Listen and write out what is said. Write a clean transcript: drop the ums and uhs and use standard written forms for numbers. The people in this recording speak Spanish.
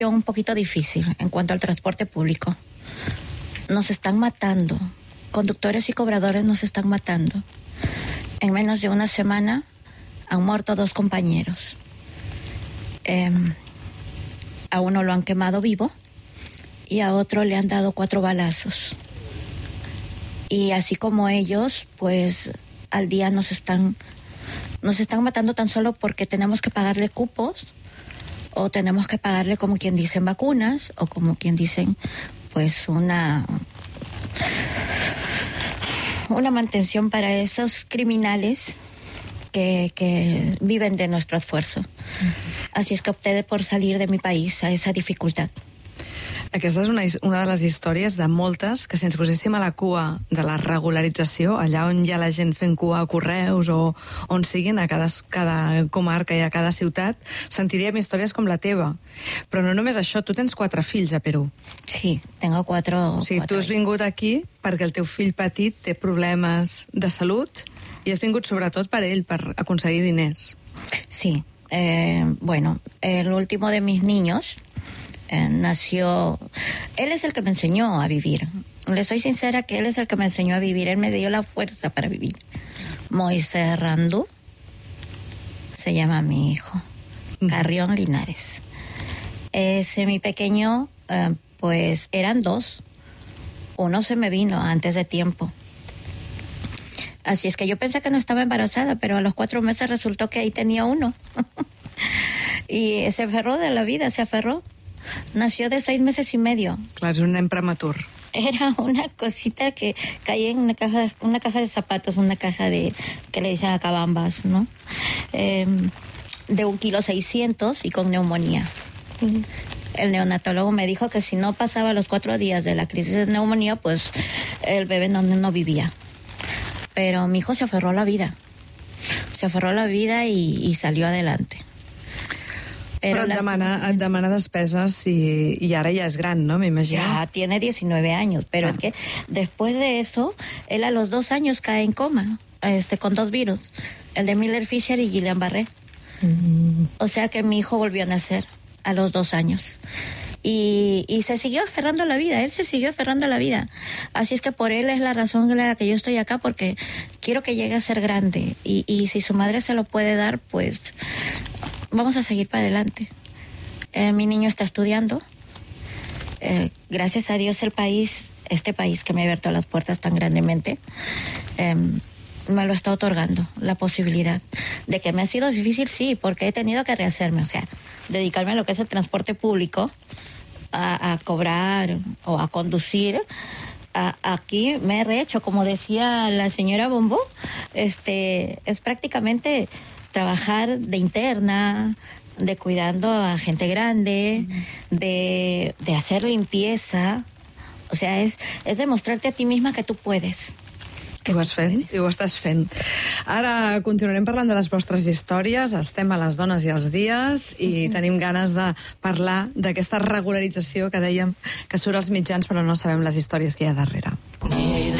un poquito difícil en cuanto al transporte público. Nos están matando. Conductores y cobradores nos están matando. En menos de una semana han muerto 2 compañeros. A uno lo han quemado vivo y a otro le han dado 4 balazos. Y así como ellos, pues al día nos están matando tan solo porque tenemos que pagarle cupos o tenemos que pagarle, como quien dicen, vacunas o como quien dicen, pues una mantención para esos criminales que viven de nuestro esfuerzo. Así es que opté por salir de mi país a esa dificultad. Aquesta és una de les històries de moltes que si ens poséssim a la cua de la regularització, allà on hi ha la gent fent cua a correus o on siguin, a cada comarca i a cada ciutat, sentiríem històries com la teva. Però no només això, tu tens 4 fills a Perú. Sí, tengo 4. O sigui, tu has vingut aquí perquè el teu fill petit té problemes de salut i has vingut sobretot per ell, per aconseguir diners. Sí, bueno, el último de mis niños nació, él es el que me enseñó a vivir. Le soy sincera que él es el que me enseñó a vivir, él me dio la fuerza para vivir. Moisés Randú se llama mi hijo, Carrión Linares. Ese mi pequeño, pues eran 2. Uno se me vino antes de tiempo. Así es que yo pensé que no estaba embarazada, pero a los 4 meses resultó que ahí tenía uno. Y se aferró de la vida, se aferró. Nació de 6 meses y medio. Clar, és un nen prematur. Era una cosita que caía en una caja de zapatos, una caja de, que le dicen acabambas, ¿no? De 1,6 kg y con neumonía. El neonatólogo me dijo que si no pasaba los 4 días de la crisis de neumonía, pues el bebé no vivía. Pero mi hijo se aferró a la vida. Se aferró a la vida y salió adelante. Però et demana despeses y ahora ya es gran, ¿no? Me imagino. Ya tiene 19 años, pero es que después de eso, él a los 2 años cae en coma, con 2 virus, el de Miller-Fisher y Guillain-Barré. O sea que mi hijo volvió a nacer a los 2 años. Y se siguió aferrando a la vida, él se siguió aferrando a la vida. Así es que por él es la razón de la que yo estoy acá, porque quiero que llegue a ser grande. Y si su madre se lo puede dar, pues vamos a seguir para adelante. Mi niño está estudiando. Gracias a Dios este país que me ha abierto las puertas tan grandemente, me lo está otorgando, la posibilidad. De que me ha sido difícil, sí, porque he tenido que rehacerme, o sea, dedicarme a lo que es el transporte público, a cobrar o a conducir. Aquí me he rehecho, como decía la señora Bombo, es prácticamente trabajar de interna, de cuidando a gente grande, de hacer limpieza. O sea, es demostrarte a ti misma que tú puedes. Que ho has fent, i ho estàs fent. Ara continuarem parlant de les vostres històries, estem a les dones i els dies i tenim ganes de parlar d'aquesta regularització que dèiem que surt als mitjans però no sabem les històries que hi ha darrere.